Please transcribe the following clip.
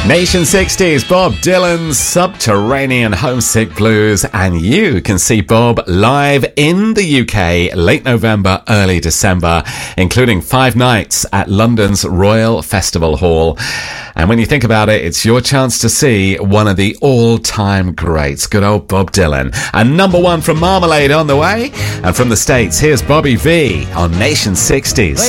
Nation 60s, Bob Dylan's Subterranean Homesick Blues, and you can see Bob live in the UK late November, early December, including 5 nights at London's Royal Festival Hall. And when you think about it, it's your chance to see one of the all-time greats, good old Bob Dylan. And number 1 from Marmalade on the way. And from the States, here's Bobby V on Nation 60s.